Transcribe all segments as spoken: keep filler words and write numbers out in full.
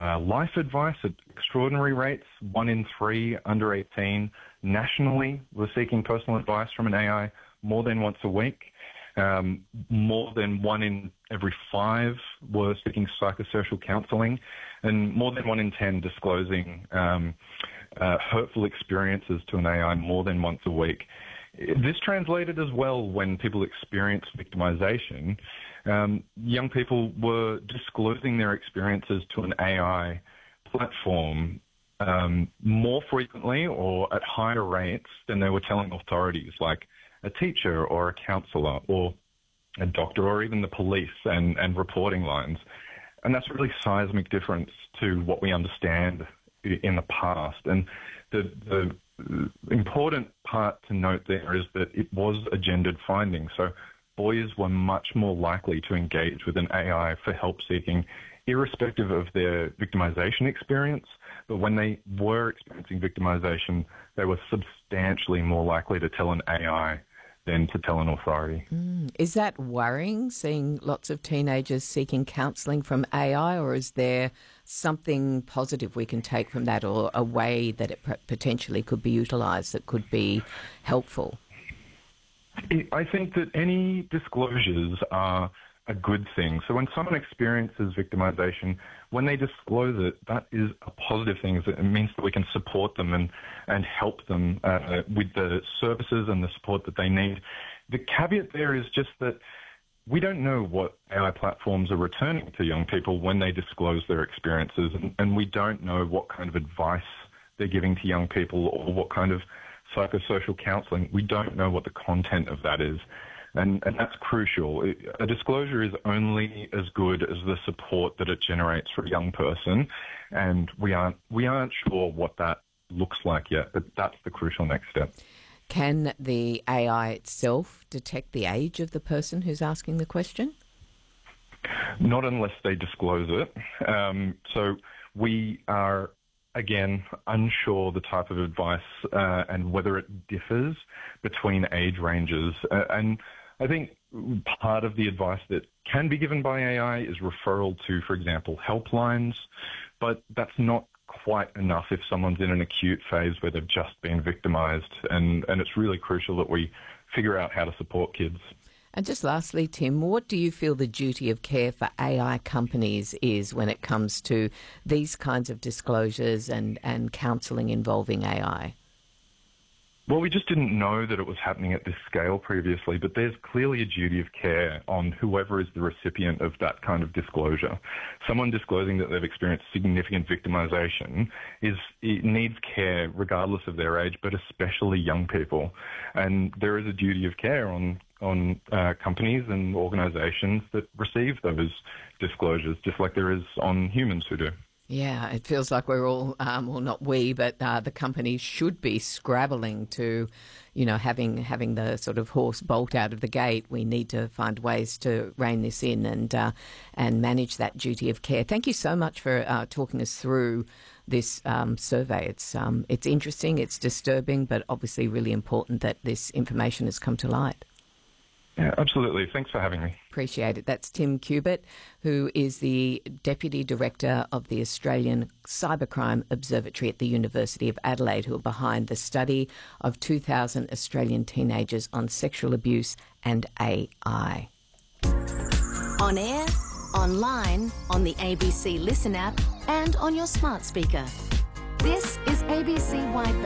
uh, life advice at extraordinary rates. One in three under eighteen nationally were seeking personal advice from an A I more than once a week. Um, more than one in every five were seeking psychosocial counselling, and more than one in ten disclosing um, uh, hurtful experiences to an A I more than once a week. This translated as well when people experienced victimization. Um, young people were disclosing their experiences to an A I platform um, more frequently or at higher rates than they were telling authorities like a teacher or a counsellor or a doctor or even the police and, and reporting lines. And that's a really seismic difference to what we understand in the past. And the, the important part to note there is that it was a gendered finding. So boys were much more likely to engage with an A I for help seeking, irrespective of their victimization experience. But when they were experiencing victimization, they were substantially more likely to tell an A I than to tell an authority. Mm. Is that worrying, seeing lots of teenagers seeking counselling from A I, or is there something positive we can take from that, or a way that it potentially could be utilised that could be helpful? I think that any disclosures are a good thing. So when someone experiences victimization, when they disclose it, that is a positive thing. It means that we can support them and, and help them uh, with the services and the support that they need. The caveat there is just that we don't know what A I platforms are returning to young people when they disclose their experiences, and, and we don't know what kind of advice they're giving to young people or what kind of psychosocial counselling. We don't know what the content of that is. And, and that's crucial. A disclosure is only as good as the support that it generates for a young person, and we aren't we aren't sure what that looks like yet, but that's the crucial next step. Can the A I itself detect the age of the person who's asking the question? Not unless they disclose it. Um, so we are, again, unsure the type of advice uh, and whether it differs between age ranges. Uh, and I think part of the advice that can be given by A I is referral to, for example, helplines, but that's not quite enough if someone's in an acute phase where they've just been victimized, and, and it's really crucial that we figure out how to support kids. And just lastly, Tim, what do you feel the duty of care for A I companies is when it comes to these kinds of disclosures and, and counselling involving A I? Well, we just didn't know that it was happening at this scale previously, but there's clearly a duty of care on whoever is the recipient of that kind of disclosure. Someone disclosing that they've experienced significant victimization is it needs care regardless of their age, but especially young people. And there is a duty of care on on uh, companies and organizations that receive those disclosures, just like there is on humans who do. Yeah, it feels like we're all, um, well, not we, but uh, the companies should be scrabbling to, you know, having having the sort of horse bolt out of the gate. We need to find ways to rein this in and uh, and manage that duty of care. Thank you so much for uh, talking us through this um, survey. It's um, it's interesting, it's disturbing, but obviously really important that this information has come to light. Yeah, absolutely. Thanks for having me. Appreciate it. That's Tim Cubitt, who is the Deputy Director of the Australian Cybercrime Observatory at the University of Adelaide, who are behind the study of two thousand Australian teenagers on sexual abuse and A I. On air, online, on the A B C Listen app and on your smart speaker. This is A B C Wide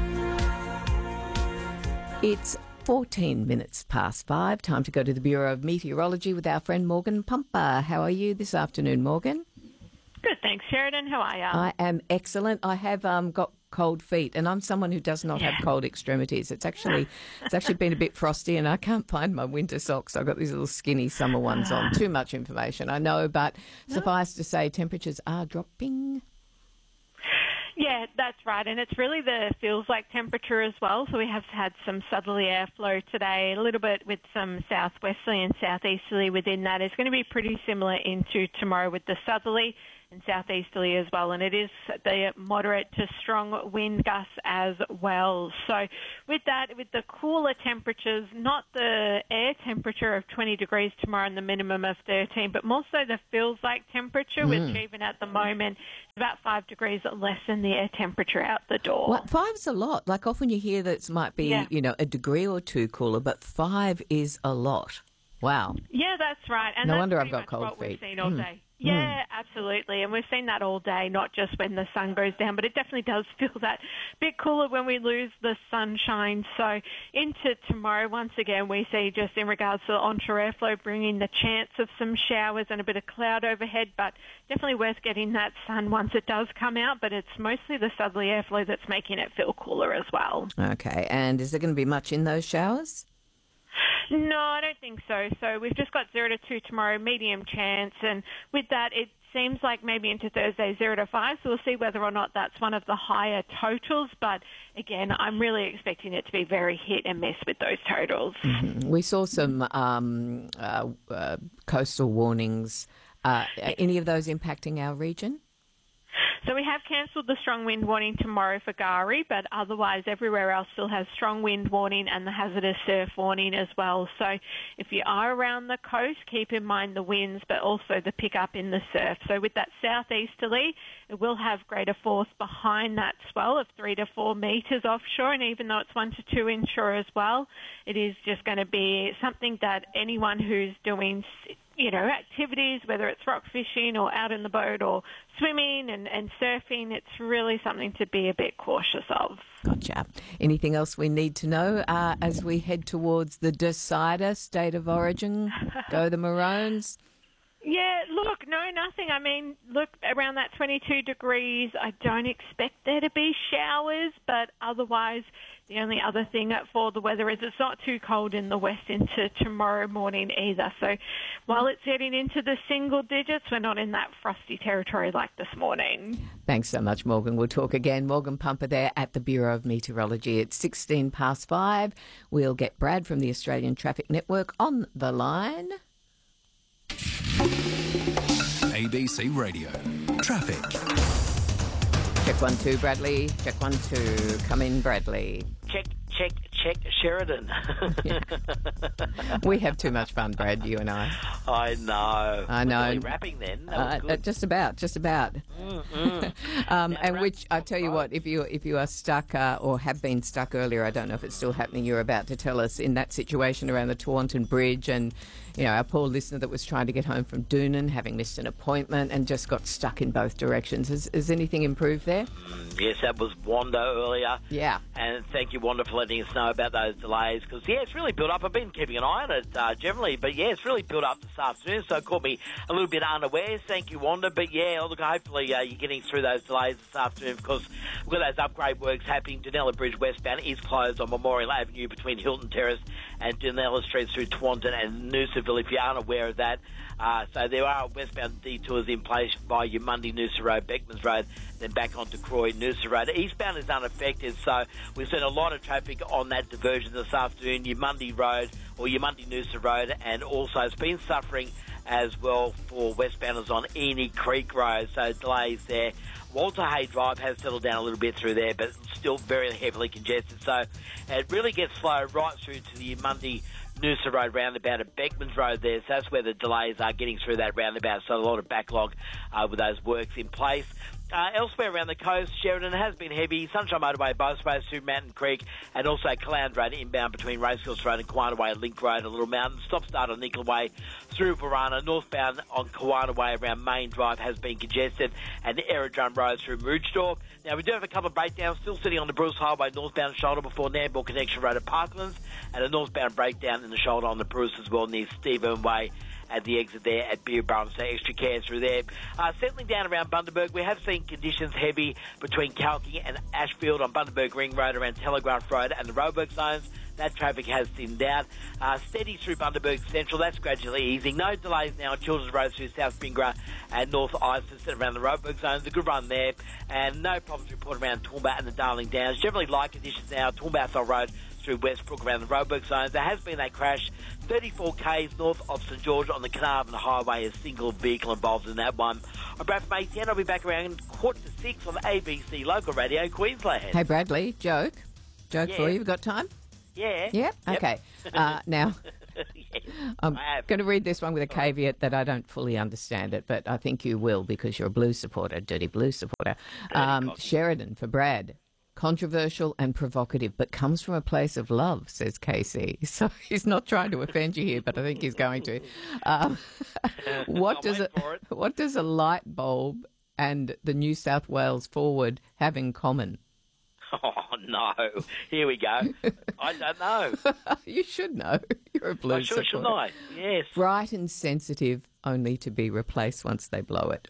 Bay. It's fourteen minutes past five. Time to go to the Bureau of Meteorology with our friend Morgan Pumper. How are you this afternoon, Morgan? Good, thanks, Sheridan. How are you? I am excellent. I have um, got cold feet, and I'm someone who does not have cold extremities. It's actually it's actually been a bit frosty, and I can't find my winter socks. I've got these little skinny summer ones on. Too much information, I know, but suffice to say, temperatures are dropping. Yeah, that's right, and it's really the feels like temperature as well. So we have had some southerly airflow today, a little bit with some southwesterly and southeasterly within that. It's going to be pretty similar into tomorrow with the southerly. and southeasterly as well, and it is the moderate to strong wind gusts as well. So with that, with the cooler temperatures, not the air temperature of twenty degrees tomorrow and the minimum of thirteen, but more so the feels like temperature, mm. which even at the moment is about five degrees less than the air temperature out the door. Well, five's a lot. Like often you hear that it might be, yeah. you know, a degree or two cooler, but five is a lot. Wow. Yeah, that's right. And no that's wonder I've got much cold what feet. We've seen all mm. day. Yeah, mm. absolutely. And we've seen that all day, not just when the sun goes down, but it definitely does feel that bit cooler when we lose the sunshine. So into tomorrow, once again, we see just in regards to the onshore airflow bringing the chance of some showers and a bit of cloud overhead, but definitely worth getting that sun once it does come out. But it's mostly the southerly airflow that's making it feel cooler as well. Okay. And is there going to be much in those showers? No, I don't think so. So we've just got zero to two tomorrow, medium chance, and with that, it seems like maybe into Thursday, zero to five. So we'll see whether or not that's one of the higher totals. But again, I'm really expecting it to be very hit and miss with those totals. Mm-hmm. We saw some um, uh, uh, coastal warnings. Uh, any of those impacting our region? So we have cancelled the strong wind warning tomorrow for Gari, but otherwise everywhere else still has strong wind warning and the hazardous surf warning as well. So if you are around the coast, keep in mind the winds, but also the pickup in the surf. So with that southeasterly, it will have greater force behind that swell of three to four metres offshore, and even though it's one to two inshore as well, it is just going to be something that anyone who's doing, you know, activities, whether it's rock fishing or out in the boat or swimming and, and surfing, it's really something to be a bit cautious of. Gotcha. Anything else we need to know uh, as we head towards the decider, state of origin? Go the Maroons. Yeah, look, no, nothing. I mean, look, around that twenty-two degrees, I don't expect there to be showers, but otherwise the only other thing for the weather is it's not too cold in the west into tomorrow morning either. So while it's heading into the single digits, we're not in that frosty territory like this morning. Thanks so much, Morgan. We'll talk again. Morgan Pumper there at the Bureau of Meteorology. It's sixteen past five. We'll get Brad from the Australian Traffic Network on the line. A B C Radio. Traffic. Check one, two, Bradley. Check one, two. Come in, Bradley. Check, check, check, Sheridan. Yeah. We have too much fun, Brad, you and I. I know. I know. We're really rapping then. That was uh, good. Just about, just about. Mm-mm. um, and which, I tell you what, if you if you are stuck uh, or have been stuck earlier, I don't know if it's still happening, you're about to tell us, in that situation around the Taunton Bridge, and, you know, our poor listener that was trying to get home from Doonan, having missed an appointment and just got stuck in both directions. Has, has anything improved there? Mm, yes, that was Wanda earlier. Yeah. And thank you, Wanda, for letting us know about those delays, because, yeah, it's really built up. I've been keeping an eye on it uh, generally, but, yeah, it's really built up this afternoon, so it caught me a little bit unaware. Thank you, Wanda. But, yeah, look, hopefully uh, you're getting through those delays this afternoon, because we've got those upgrade works happening. Dunella Bridge westbound is closed on Memorial Avenue between Hilton Terrace and Dunella Street through Taunton and Noosaville, if you aren't aware of that. Uh, so there are westbound detours in place by your Mundy Noosa Road, Beckmans Road, then back onto Croy Noosa Road. Eastbound is unaffected, so we've seen a lot of traffic on that diversion this afternoon, your Mundy Road or your Mundy Noosa Road, and also it's been suffering as well for westbounders on Eni Creek Road, so delays there. Walter Hay Drive has settled down a little bit through there, but still very heavily congested, so it really gets slow right through to the Mundy Noosa Road roundabout at Beckmans Road there, so that's where the delays are getting through that roundabout, so a lot of backlog uh, with those works in place. Uh, elsewhere around the coast, Sheridan has been heavy. Sunshine Motorway both ways through Mountain Creek, and also Calound Road inbound between Racecourse Road and Kawana Way, Link Road, a little mountain. Stop start on Nicola Way through Varana. Northbound on Kawana Way around Main Drive has been congested, and Aerodrome Road through Moogedorp. Now, we do have a couple of breakdowns still sitting on the Bruce Highway northbound shoulder before Nambour Connection Road at Parklands, and a northbound breakdown in the shoulder on the Bruce as well near Stephen Way at the exit there at Beerburn, so extra care through there. Uh, settling down around Bundaberg, we have seen conditions heavy between Kalki and Ashfield on Bundaberg Ring Road around Telegraph Road and the roadwork zones. That traffic has thinned out. Uh, steady through Bundaberg Central, that's gradually easing. No delays now on Children's Road through South Spingra and North Isonston around the roadwork zones. A good run there. And no problems reported around Toowoomba and the Darling Downs. Generally light conditions now. Toowoomba Road through Westbrook around the roadwork zones. There has been that crash, thirty-four kays north of St George on the Carnarvon Highway. A single vehicle involved in that one. I'm Brad from A T N. I'll be back around quarter to six on A B C Local Radio Queensland. Hey, Bradley, joke. Joke Yeah. for you. You've got time? Yeah. Yeah? Yep. Okay. Uh, now, Yes, I'm I have. going to read this one with a caveat that I don't fully understand it, but I think you will because you're a Blues supporter, dirty Blues supporter. Um, cocky. Sheridan for Brad. Controversial and provocative, but comes from a place of love, says Casey. So he's not trying to offend you here, but I think he's going to. Um, what I'll does wait a, for it. what does a light bulb and the New South Wales forward have in common? Oh, no. Here we go. I don't know. You should know. You're a I Blues should, shouldn't supporter. I? Yes. Bright and sensitive, only to be replaced once they blow it.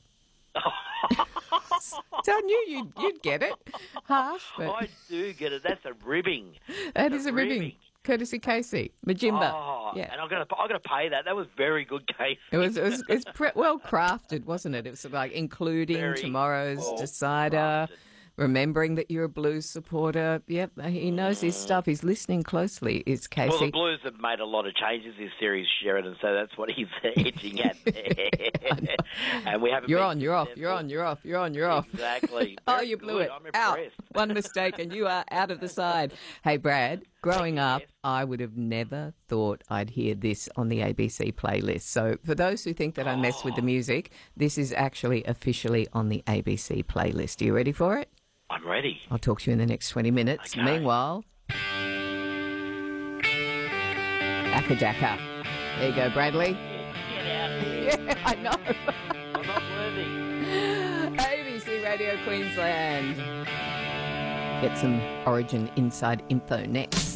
So I knew you'd, you'd get it. Harsh, but I do get it. That's a ribbing. that That's is a ribbing. Courtesy Casey. Majimba. Oh, yeah. and I'm gonna, I'm gonna pay that. That was very good, Casey. It was, it was it's pre- well crafted, wasn't it? It was like including Very tomorrow's well decider, crafted. remembering that you're a Blues supporter. Yep, he knows his stuff. He's listening closely, is Casey. Well, the Blues have made a lot of changes this series, Sheridan, so that's what he's hitching at there. And we haven't You're been on, you're off, successful. you're on, you're off, you're on, you're off. Exactly. Oh, Very you blew good. it. I'm Out. impressed. One mistake and you are out of the side. Hey, Brad, growing up, yes. I would have never thought I'd hear this on the A B C playlist. So for those who think that I mess with the music, this is actually officially on the A B C playlist. Are you ready for it? I'm ready. I'll talk to you in the next twenty minutes. Okay. Meanwhile, Akadaka. There you go, Bradley. Get out of here. Yeah, I know. I'm not worthy. A B C Radio Queensland. Get some Origin Inside info next.